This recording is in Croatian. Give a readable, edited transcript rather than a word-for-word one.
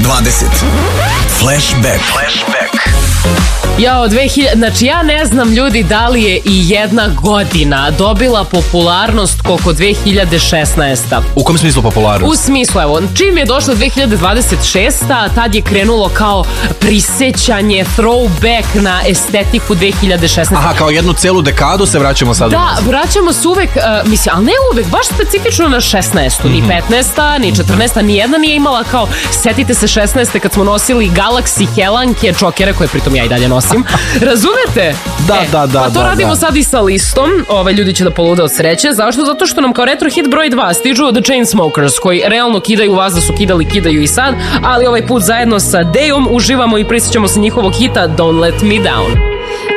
Flashback. Jao, 2000, znači ja ne znam ljudi da li je i jedna godina dobila popularnost koliko 2016. U kom smislu popularnost? U smislu, evo, čim je došla 2026. tad je krenulo kao prisećanje, throwback na estetiku 2016. Aha, kao jednu celu dekadu se vraćamo sad. Da, vraćamo se uvek, mislim, ali ne uvek, baš specifično na 16. Ni 15. ni 14. ni jedna nije imala kao, setite se 16. kad smo nosili Galaxy Helanke, čokere koje pritom ja i dalje nosim. Razumete? Da. Pa to radimo sad i sa listom. Ljudi će da polude od sreće. Zašto? Zato što nam kao retro hit broj 2 stižu The Chainsmokers, koji realno kidaju vas da su kidaju i sad, ali ovaj put zajedno sa Dejom uživamo i prisjećamo se njihovog hita Don't Let Me Down.